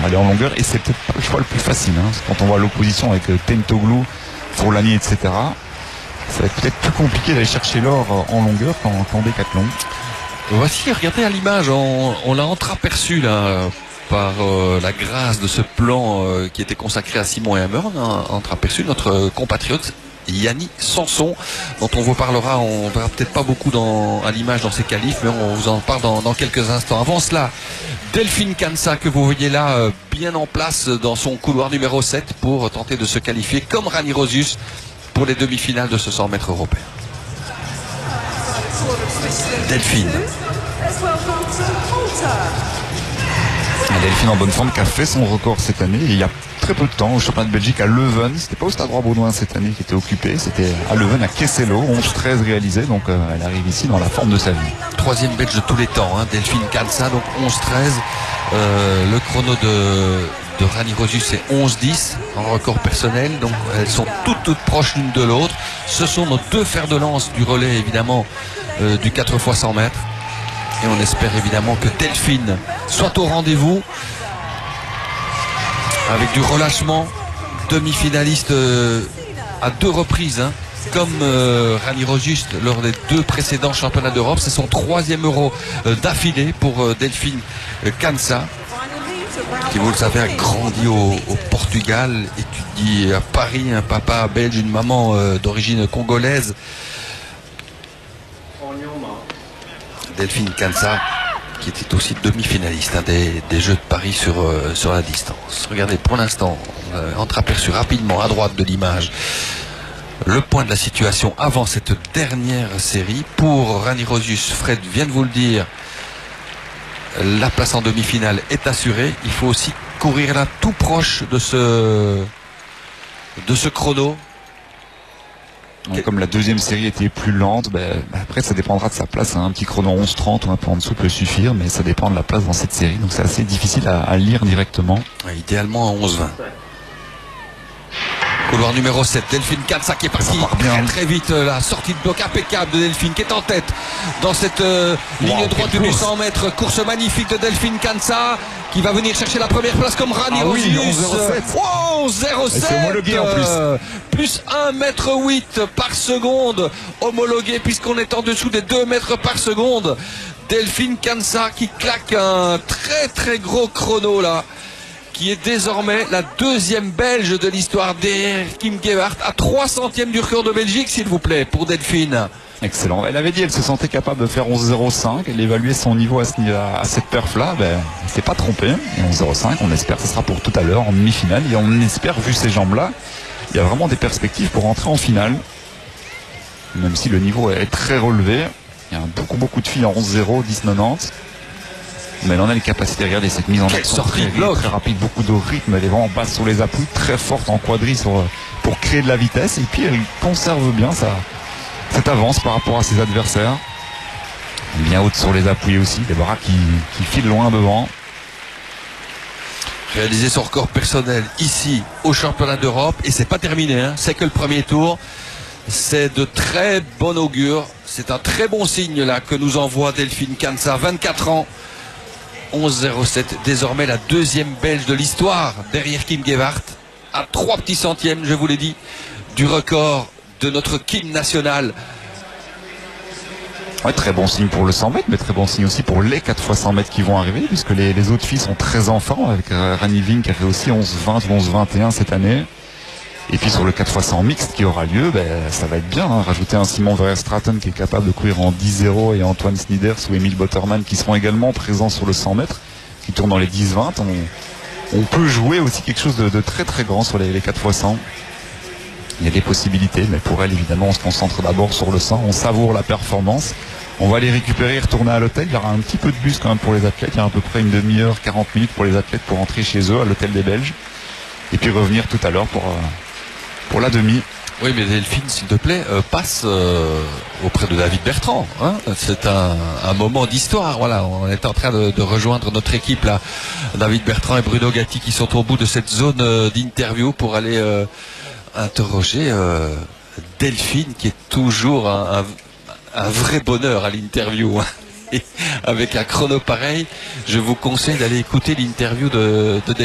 aller en longueur, et c'est peut-être pas le choix le plus facile. Quand on voit l'opposition avec Tentoglou, Fourlani, etc., ça va être peut-être plus compliqué d'aller chercher l'or en longueur qu'en décathlon. Voici, regardez à l'image, on l'a entreaperçu là par la grâce de ce plan qui était consacré à Simon et Hammer. On a entreaperçu notre compatriote Yanni Sanson, dont on vous parlera, on verra peut-être pas beaucoup à l'image dans ses qualifs, mais on vous en parle dans quelques instants. Avant cela, Delphine Kansa, que vous voyez là bien en place dans son couloir numéro 7 pour tenter de se qualifier comme Rani Rosius pour les demi-finales de ce 100 mètres européen. Delphine. Delphine en bonne forme, qui a fait son record cette année, il y a très peu de temps, au championnat de Belgique à Leuven. C'était pas au Stade Roi-Baudouin cette année qui était occupé, c'était à Leuven, à Kesselo, 11-13 réalisé, donc elle arrive ici dans la forme de sa vie. Troisième belge de tous les temps, Delphine Kansa, donc 11-13. Le chrono de Rani Rosius c'est 11-10 en record personnel, donc elles sont toutes proches l'une de l'autre. Ce sont nos deux fers de lance du relais évidemment du 4x100 mètres, et on espère évidemment que Delphine soit au rendez-vous avec du relâchement. Demi-finaliste à 2 reprises, comme Rani Rosius lors des 2 précédents championnats d'Europe. C'est son 3e euro d'affilée pour Delphine Kansa, qui, vous le savez, a grandi au Portugal, étudie à Paris, un papa belge, une maman d'origine congolaise. Delphine Kansa, qui était aussi demi-finaliste des Jeux de Paris sur la distance. Regardez, pour l'instant, entreaperçu rapidement à droite de l'image le point de la situation avant cette dernière série. Pour Rani Rosius, Fred vient de vous le dire, la place en demi-finale est assurée. Il faut aussi courir là tout proche de ce chrono. Comme la deuxième série était plus lente, après ça dépendra de sa place. Un petit chrono 11-30 ou un peu en dessous peut suffire, mais ça dépend de la place dans cette série, donc c'est assez difficile à lire directement. Idéalement en 11-20. Couloir numéro 7, Delphine Kansa qui est partie très vite. La sortie de bloc impeccable de Delphine qui est en tête dans cette ligne droite du 100 mètres. Course magnifique de Delphine Kansa qui va venir chercher la première place comme Rani Rosius. 11-07. C'est homologué en plus. Plus 1,8 m par seconde homologué, puisqu'on est en dessous des 2 mètres par seconde. Delphine Kansa qui claque un très gros chrono là, qui est désormais la 2e belge de l'histoire derrière Kim Gewart, à 3 centièmes du record de Belgique, s'il vous plaît, pour Delphine. Excellent. Elle avait dit qu'elle se sentait capable de faire 11-05. Elle évaluait son niveau à cette perf-là. Elle ne s'est pas trompée. 11-05, on espère que ce sera pour tout à l'heure en demi-finale. Et on espère, vu ces jambes-là, il y a vraiment des perspectives pour rentrer en finale. Même si le niveau est très relevé. Il y a beaucoup de filles en 11-0, 10-90. Mais elle en a les capacités. Regardez cette mise en action très rapide, beaucoup de rythme. Elle est vraiment basse sur les appuis, très forte en quadri pour créer de la vitesse. Et puis elle conserve bien cette avance par rapport à ses adversaires. Bien haute sur les appuis aussi. Des bras qui filent loin devant. Réaliser son record personnel ici au championnat d'Europe. Et c'est pas terminé, c'est que le premier tour. C'est de très bon augure. C'est un très bon signe là que nous envoie Delphine Kansa, 24 ans. 11-07, désormais la 2e belge de l'histoire derrière Kim Gewart, à 3 petits centièmes, je vous l'ai dit, du record de notre Kim national. Ouais, très bon signe pour le 100 mètres, mais très bon signe aussi pour les 4x100 mètres qui vont arriver, puisque les autres filles sont très en forme, avec Rani Ving qui a fait aussi 11-20 ou 11-21 cette année. Et puis sur le 4x100 mixte qui aura lieu, ça va être bien. Rajouter un Simon Verstraeten qui est capable de courir en 10-0 et Antoine Snyders ou Emile Botterman qui seront également présents sur le 100 mètres, qui tournent dans les 10-20. On peut jouer aussi quelque chose de très grand sur les 4x100. Il y a des possibilités, mais pour elle évidemment on se concentre d'abord sur le 100, on savoure la performance. On va les récupérer et retourner à l'hôtel. Il y aura un petit peu de bus quand même pour les athlètes. Il y a à peu près une demi-heure, 40 minutes pour les athlètes pour rentrer chez eux à l'hôtel des Belges. Et puis revenir tout à l'heure pour la demi. Oui, mais Delphine, s'il te plaît, passe auprès de David Bertrand. C'est un moment d'histoire. Voilà, on est en train de rejoindre notre équipe là. David Bertrand et Bruno Gatti qui sont au bout de cette zone d'interview pour aller interroger Delphine, qui est toujours un vrai bonheur à l'interview. Et avec un chrono pareil, je vous conseille d'aller écouter l'interview de